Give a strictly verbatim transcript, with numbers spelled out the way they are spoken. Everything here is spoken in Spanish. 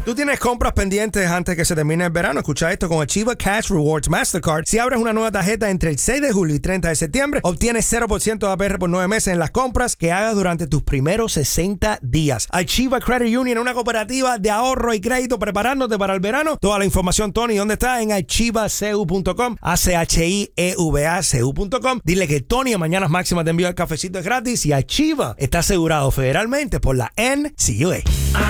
Tú tienes compras pendientes antes que se termine el verano. Escucha esto con Achieva Cash Rewards Mastercard. Si abres una nueva tarjeta entre el seis de julio y treinta de septiembre, obtienes cero por ciento de A P R por nueve meses en las compras que hagas durante tus primeros sesenta días. Achieva Credit Union, una cooperativa de ahorro y crédito preparándote para el verano. Toda la información, Tony, ¿dónde está? En achieva c u punto com, A C H I E V A C U punto com. Dile que Tony a Mañanas Máximas te envía el cafecito gratis y Achieva está asegurado federalmente por la N C U A.